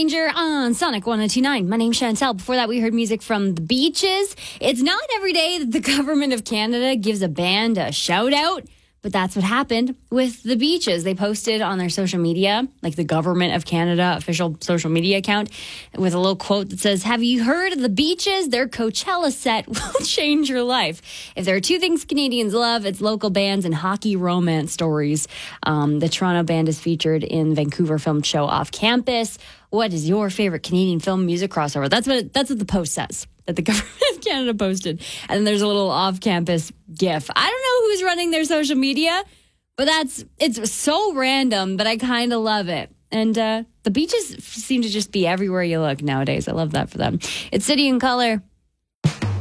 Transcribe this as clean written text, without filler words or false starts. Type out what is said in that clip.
Changer on Sonic 102.9. My name's Chantel. Before that, we heard music from The Beaches. It's not every day that the government of Canada gives a band a shout out, but that's what happened with The Beaches. They posted on their social media, like the Government of Canada official social media account, with a little quote that says, "Have you heard of The Beaches? Their Coachella set will change your life. If there are two things Canadians love, it's local bands and hockey romance stories." The Toronto band is featured in Vancouver filmed show Off Campus. What is your favorite Canadian film music crossover? That's what the post says, that the Government of Canada posted. And then there's a little off-campus GIF. I don't know who's running their social media, but it's so random, but I kind of love it. And the Beaches seem to just be everywhere you look nowadays. I love that for them. It's City and Color